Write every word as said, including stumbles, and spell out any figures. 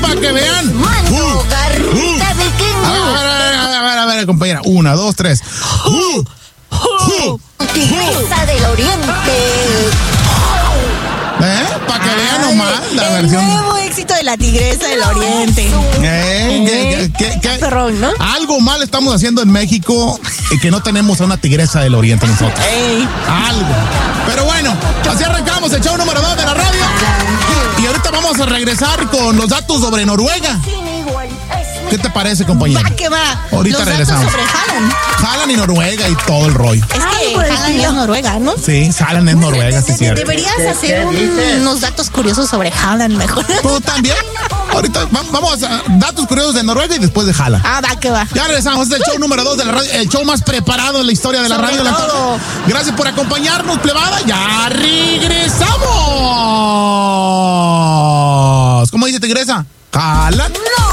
para que vean. Mando Uh, garrita uh. vikingo. A ver, a ver, a ver, a ver, compañera. Una, dos, tres. Uh, uh. Tigresa del Oriente. ¿Eh? Para que vean Ay, nomás la el versión. nuevo éxito de la Tigresa del Oriente. Eh, ¿qué- qué- qué- Perrón, ¿no? Algo mal estamos haciendo en México y que no tenemos a una tigresa del Oriente nosotros. Ey. Algo. Pero bueno, así arrancamos el show número dos de la radio. Y ahorita vamos a regresar con los datos sobre Noruega. ¿Qué te parece, compañero? Va que va. Ahorita Los regresamos. datos sobre Haaland. Haaland y Noruega y todo el rollo. Es que Haaland es Noruega, ¿no? Sí, Haaland es Noruega, sí, De- cierto. Deberías hacer un- unos datos curiosos sobre Haaland mejor. ¿Tú también? Ahorita va- vamos a datos curiosos de Noruega y después de Haaland. Ah, va que va. Ya regresamos, es el show número dos de la radio, el show más preparado en la historia de la Sobre radio. La todo. Gracias por acompañarnos, plebada. Ya regresamos. ¿Cómo dice Tigresa? Haaland. No